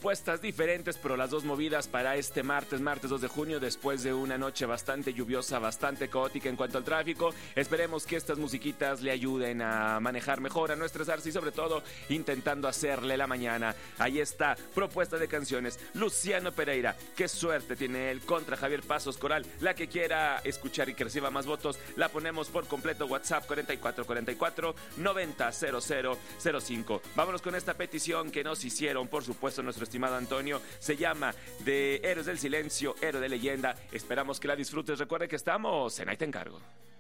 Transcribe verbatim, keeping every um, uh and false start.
propuestas diferentes, pero las dos movidas para este martes, martes dos de junio, después de una noche bastante lluviosa, bastante caótica en cuanto al tráfico. Esperemos que estas musiquitas le ayuden a manejar mejor, a no estresarse y sobre todo intentando hacerle la mañana. Ahí está, propuesta de canciones. Luciano Pereira, qué suerte tiene él contra Javier Pasos Coral. La que quiera escuchar y que reciba más votos, la ponemos por completo. WhatsApp cuarenta y cuatro cuarenta y cuatro noventa cero cero cero cinco. Vámonos con esta petición que nos hicieron, por supuesto, nuestro estimado Antonio. Se llama de Héroes del Silencio, Héroe de Leyenda. Esperamos que la disfrutes. Recuerde que estamos en Ahí Te Encargo.